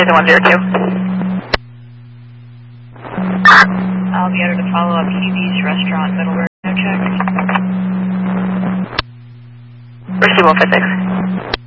Horizon 102. I'll be able to follow up Hubie's Restaurant, Middleburg. No check. Receive 156.